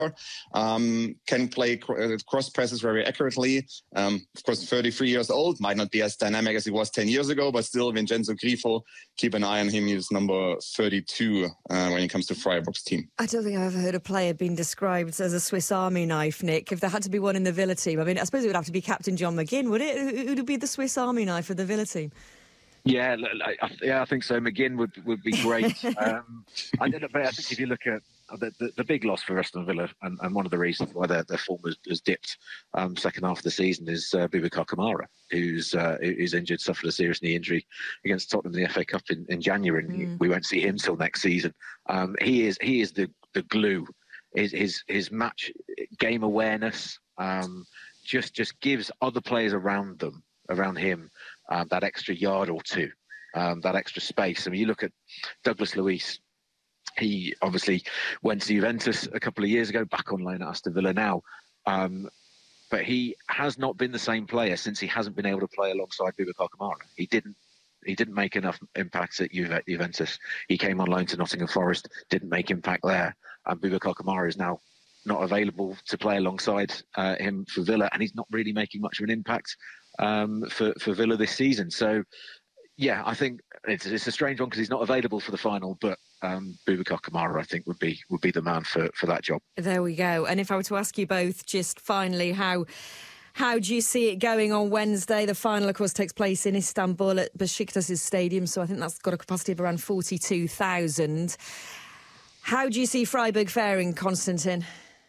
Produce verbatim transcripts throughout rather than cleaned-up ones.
um, can play cr- cross passes very accurately. Um, of course, thirty-three years old, might not be as dynamic as he was ten years ago, but still, Vincenzo Grifo, keep an eye on him. He's number thirty-two uh, when it comes to Freiburg's team. I don't think I've ever heard a player being described as a Swiss Army knife, Nick. If there had to be one in the Villa team, I mean, I suppose it would have to be Captain John McGinn, would it? Who would be the Swiss Army knife of the Villa team? Yeah, I, yeah, I think so. McGinn would would be great. um, I, but I think if you look at the, the, the big loss for Aston Villa, and, and one of the reasons why their, their form has, has dipped um, second half of the season is uh, Boubacar Kamara, who's uh, who's injured, suffered a serious knee injury against Tottenham in the F A Cup in, in January, and mm. we won't see him till next season. Um, he is he is the the glue. His his, his match game awareness um, just just gives other players around them around him. Um, that extra yard or two, um, that extra space. I mean, you look at Douglas Luiz. He obviously went to Juventus a couple of years ago, back on loan at Aston Villa now. Um, but he has not been the same player since he hasn't been able to play alongside Boubacar Kamara. He didn't he didn't make enough impacts at Juve, Juventus. He came on loan to Nottingham Forest, didn't make impact there. And Boubacar Kamara is now not available to play alongside uh, him for Villa, and he's not really making much of an impact um, for, for Villa this season. So, yeah, I think it's, it's a strange one because he's not available for the final, but um, Boubacar Kamara, I think, would be would be the man for, for that job. There we go. And if I were to ask you both, just finally, how how do you see it going on Wednesday? The final, of course, takes place in Istanbul at Besiktas' stadium, so I think that's got a capacity of around forty-two thousand. How do you see Freiburg faring, Konstantin?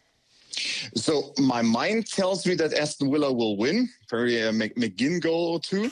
So my mind tells me that Aston Villa will win. Very uh, McGinn goal or two.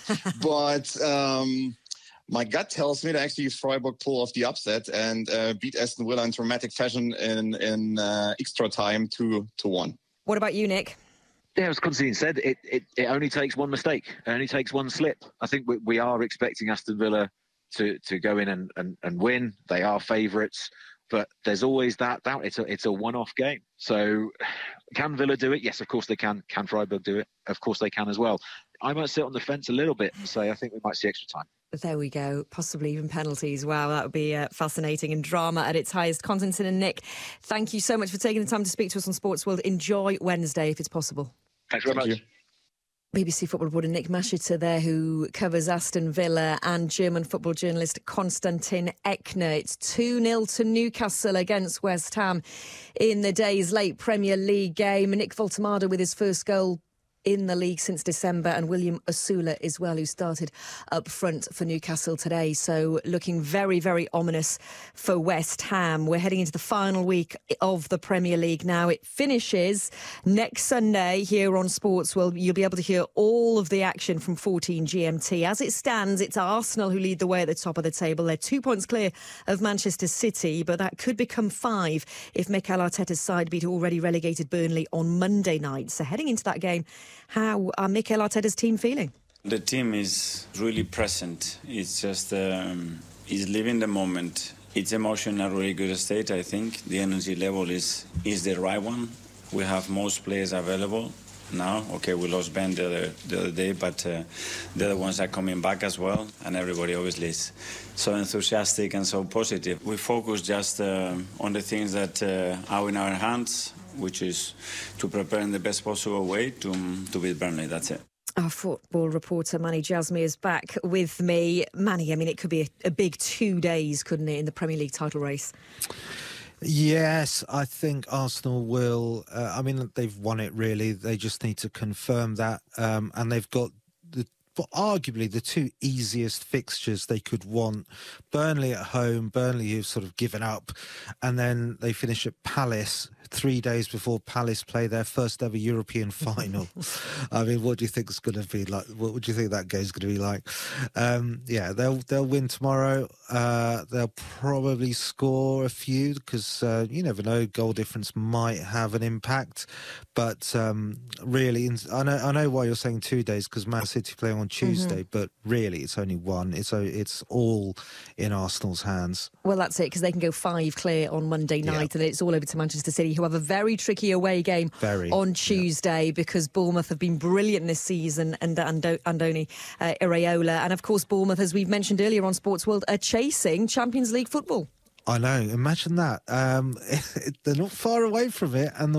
but um, my gut tells me that actually Freiburg pull off the upset and uh, beat Aston Villa in dramatic fashion in, in uh, extra time two to one. What about you, Nick? Yeah, as Konstantin said, it, it, it only takes one mistake. It only takes one slip. I think we, we are expecting Aston Villa to, to go in and, and, and win. They are favourites. But there's always that doubt. It's a it's a one-off game. So can Villa do it? Yes, of course they can. Can Freiburg do it? Of course they can as well. I might sit on the fence a little bit and say I think we might see extra time. There we go. Possibly even penalties. Wow, that would be uh, fascinating and drama at its highest. Konstantin and Nick, thank you so much for taking the time to speak to us on Sports World. Enjoy Wednesday if it's possible. Thanks very Thank much. You. B B C football reporter Nick Maschiter there, who covers Aston Villa, and German football journalist Konstantin Eckner. It's two nil to Newcastle against West Ham in the day's late Premier League game. Nick Voltemada with his first goal in the league since December, and William Osula as well, who started up front for Newcastle today. So looking very, very ominous for West Ham. We're heading into the final week of the Premier League now. It finishes next Sunday here on Sports World. You'll be able to hear all of the action from fourteen G M T. As it stands, it's Arsenal who lead the way at the top of the table. They're two points clear of Manchester City, but that could become five if Mikel Arteta's side beat already relegated Burnley on Monday night. So heading into that game, how are Mikel Arteta's team feeling? The team is really present. It's just, um, is living the moment. It's emotional, really good state, I think. The energy level is, is the right one. We have most players available now. Okay, we lost Ben the other, the other day, but uh, the other ones are coming back as well. And everybody obviously is so enthusiastic and so positive. We focus just uh, on the things that uh, are in our hands, which is to prepare in the best possible way to, to beat Burnley. That's it. Our football reporter Manny Jasmy is back with me. Manny, I mean, it could be a, a big two days, couldn't it, in the Premier League title race? Yes, I think Arsenal will. Uh, I mean, they've won it, really. They just need to confirm that. Um, and they've got the but arguably the two easiest fixtures they could want. Burnley at home, Burnley who've sort of given up, and then they finish at Palace three days before Palace play their first ever European final. I mean, what do you think it's going to be like? What would you think that game's going to be like? Um, yeah, they'll they'll win tomorrow. Uh, they'll probably score a few because uh, you never know, goal difference might have an impact. But um, really, I know I know why you're saying two days because Man City play on Tuesday, mm-hmm. but really it's only one. It's it's all in Arsenal's hands. Well, that's it, because they can go five clear on Monday night, yeah. and it's all over to Manchester City, who have a very tricky away game very, on Tuesday yeah. because Bournemouth have been brilliant this season, and Ando- Andoni uh, Iraola. And of course, Bournemouth, as we've mentioned earlier on Sports World, are chasing Champions League football. I know. Imagine that. Um, they're not far away from it, and the